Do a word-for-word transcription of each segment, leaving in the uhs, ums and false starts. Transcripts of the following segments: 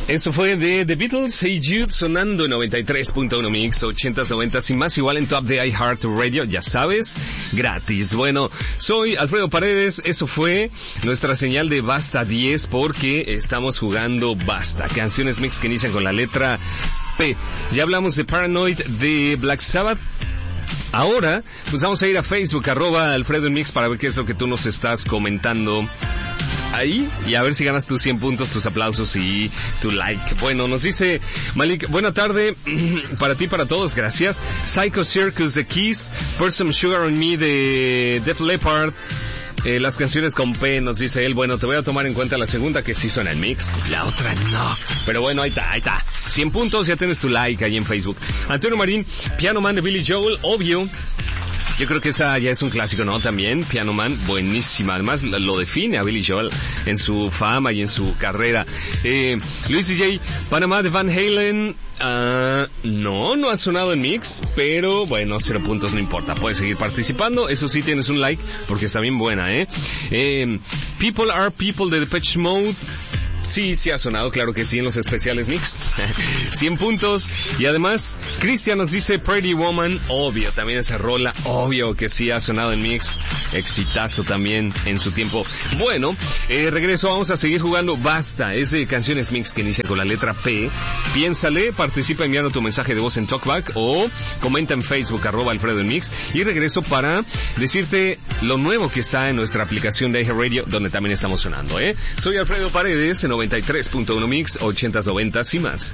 Eso fue de The Beatles, Hey Jude, sonando en noventa y tres punto uno Mix, ochentas, noventas y más, igual en Top de iHeartRadio, ya sabes, gratis. Bueno, soy Alfredo Paredes, eso fue nuestra señal de Basta diez, porque estamos jugando Basta, canciones mix que inician con la letra P. Ya hablamos de Paranoid de Black Sabbath. Ahora, pues vamos a ir a Facebook, arroba Alfredo en Mix, para ver qué es lo que tú nos estás comentando ahí, y a ver si ganas tus cien puntos, tus aplausos y tu like. Bueno, nos dice Malik, buena tarde para ti, para todos, gracias. Psycho Circus de Kiss, Pour Some Sugar on Me de Def Leppard, eh, las canciones con P, nos dice él. Bueno, te voy a tomar en cuenta la segunda, que sí suena en mix, la otra no, pero bueno, ahí está, ahí está, cien puntos, ya tienes tu like ahí en Facebook. Antonio Marín, Piano Man de Billy Joel, obvio. Yo creo que esa ya es un clásico, ¿no? También, Piano Man, buenísima. Además, lo define a Billy Joel en su fama y en su carrera. Eh, Luis D J, Panamá de Van Halen. Uh, no, no ha sonado en mix, pero bueno, cero puntos, no importa. Puedes seguir participando. Eso sí, tienes un like, porque está bien buena, ¿eh? eh People Are People de Depeche Mode. Sí, sí ha sonado, claro que sí, en los especiales mix. cien puntos. Y además, Cristian nos dice Pretty Woman, obvio, también esa rola, obvio que sí ha sonado en mix. Exitazo también en su tiempo. Bueno, eh, regreso, vamos a seguir jugando Basta, es de canciones mix que inicia con la letra P. Piénsale, participa enviando tu mensaje de voz en Talkback o comenta en Facebook, arroba Alfredo en Mix. Y regreso para decirte lo nuevo que está en nuestra aplicación de iHeartRadio, donde también estamos sonando, ¿eh? Soy Alfredo Paredes, en noventa y tres punto uno Mix, ochentas, noventas y más.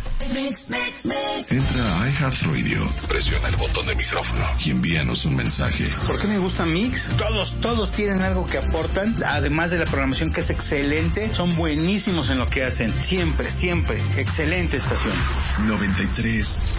Entra a iHeartRadio, presiona el botón de micrófono y envíanos un mensaje. ¿Por qué me gusta Mix? Todos, todos tienen algo que aportan, además de la programación que es excelente, son buenísimos en lo que hacen. Siempre, siempre, excelente estación. noventa y tres